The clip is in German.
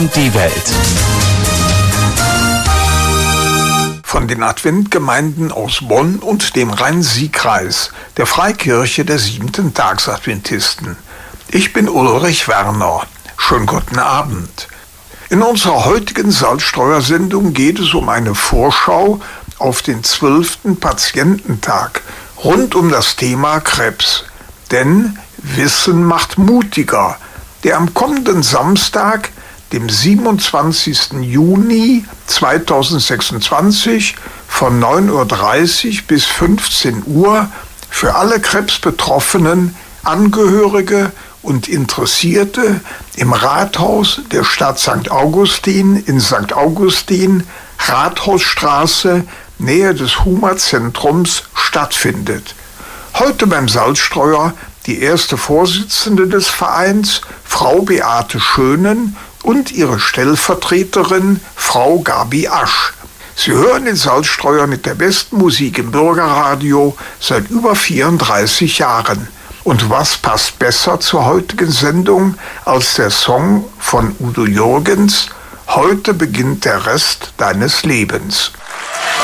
Die Welt. Von den Adventgemeinden aus Bonn und dem Rhein-Sieg-Kreis, der Freikirche der Siebenten-Tags-Adventisten. Ich bin Ulrich Werner. Schönen guten Abend. In unserer heutigen Salzstreuersendung geht es um eine Vorschau auf den 12. Patiententag rund um das Thema Krebs. Denn Wissen macht mutiger, der am kommenden Samstag, dem 27. Juni 2026 von 9:30 Uhr bis 15 Uhr für alle Krebsbetroffenen, Angehörige und Interessierte im Rathaus der Stadt St. Augustin in St. Augustin, Rathausstraße, Nähe des Huma-Zentrums stattfindet. Heute beim Salzstreuer die erste Vorsitzende des Vereins, Frau Beate Schönen, und ihre Stellvertreterin, Frau Gabi Asch. Sie hören den Salzstreuer mit der besten Musik im Bürgerradio seit über 34 Jahren. Und was passt besser zur heutigen Sendung als der Song von Udo Jürgens, Heute beginnt der Rest deines Lebens.